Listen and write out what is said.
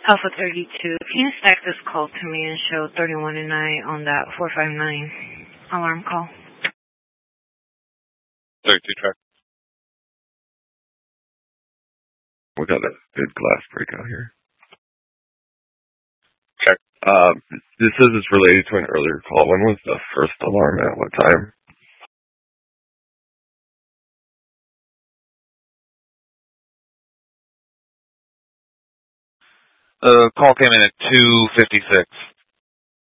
Alpha 32. Can you stack this call to me and show 31 and I on that 459 alarm call? 32 track. We got a good glass breakout here. Okay. This says it's related to an earlier call. When was the first alarm at what time? The call came in at 2:56.